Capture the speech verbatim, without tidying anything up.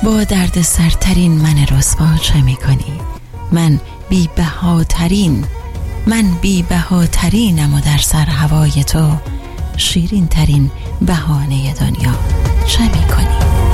با درد سرترین من رسوا چه می کنی؟ من بی بهاترین من بی بهاترینم و در سر هوای تو شیرین ترین بهانه دنیا چه می کنی؟